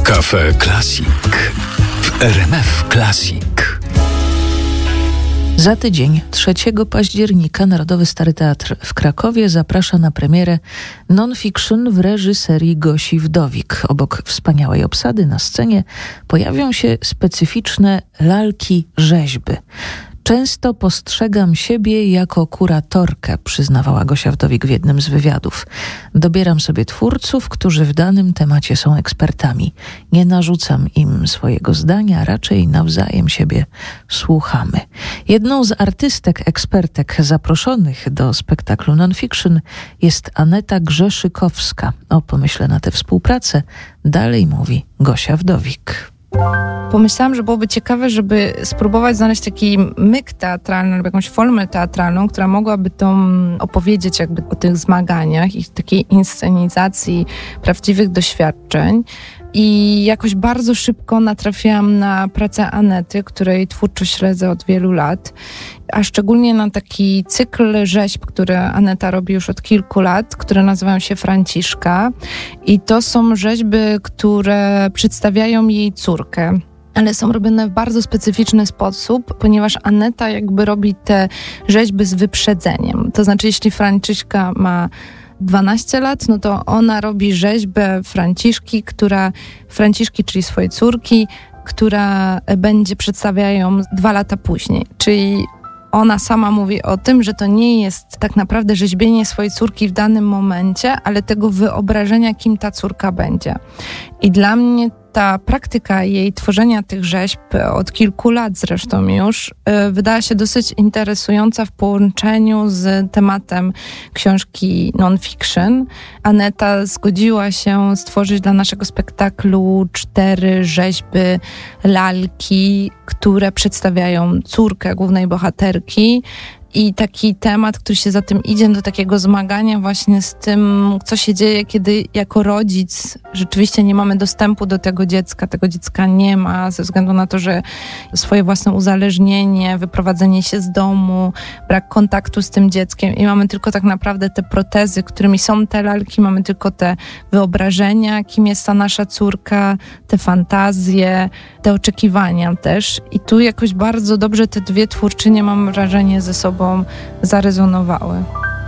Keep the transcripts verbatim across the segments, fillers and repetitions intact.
Cafe Classic w R M F Classic. Za tydzień, trzeciego października, Narodowy Stary Teatr w Krakowie zaprasza na premierę non-fiction w reżyserii Gosi Wdowik. Obok wspaniałej obsady na scenie pojawią się specyficzne lalki-rzeźby. Często postrzegam siebie jako kuratorkę, przyznawała Gosia Wdowik w jednym z wywiadów. Dobieram sobie twórców, którzy w danym temacie są ekspertami. Nie narzucam im swojego zdania, raczej nawzajem siebie słuchamy. Jedną z artystek, ekspertek zaproszonych do spektaklu non-fiction jest Aneta Grzeszykowska. O pomyśle na tę współpracę dalej mówi Gosia Wdowik. Pomyślałam, że byłoby ciekawe, żeby spróbować znaleźć taki myk teatralny lub jakąś formę teatralną, która mogłaby tą opowiedzieć jakby o tych zmaganiach i takiej inscenizacji prawdziwych doświadczeń. I jakoś bardzo szybko natrafiłam na pracę Anety, której twórczość śledzę od wielu lat, a szczególnie na taki cykl rzeźb, które Aneta robi już od kilku lat, które nazywają się Franciszka. I to są rzeźby, które przedstawiają jej córkę, ale są robione w bardzo specyficzny sposób, ponieważ Aneta jakby robi te rzeźby z wyprzedzeniem. To znaczy, jeśli Franciszka ma dwanaście lat, no to ona robi rzeźbę Franciszki, która, Franciszki, czyli swojej córki, która będzie przedstawiała ją dwa lata później. Czyli ona sama mówi o tym, że to nie jest tak naprawdę rzeźbienie swojej córki w danym momencie, ale tego wyobrażenia, kim ta córka będzie. I dla mnie ta praktyka jej tworzenia tych rzeźb od kilku lat zresztą już wydała się dosyć interesująca w połączeniu z tematem książki non-fiction. Aneta zgodziła się stworzyć dla naszego spektaklu cztery rzeźby lalki, które przedstawiają córkę głównej bohaterki. I taki temat, który się za tym idzie, do takiego zmagania właśnie z tym, co się dzieje, kiedy jako rodzic rzeczywiście nie mamy dostępu do tego dziecka, tego dziecka nie ma, ze względu na to, że swoje własne uzależnienie, wyprowadzenie się z domu, brak kontaktu z tym dzieckiem i mamy tylko tak naprawdę te protezy, którymi są te lalki, mamy tylko te wyobrażenia, kim jest ta nasza córka, te fantazje, te oczekiwania też. I tu jakoś bardzo dobrze te dwie twórczynie, mam wrażenie, ze sobą zarezonowały.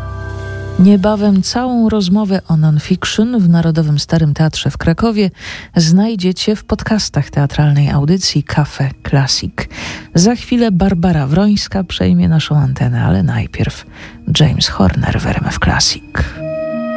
Niebawem całą rozmowę o non-fiction w Narodowym Starym Teatrze w Krakowie znajdziecie w podcastach teatralnej audycji Cafe Classic. Za chwilę Barbara Wrońska przejmie naszą antenę, ale najpierw James Horner w R M F Classic.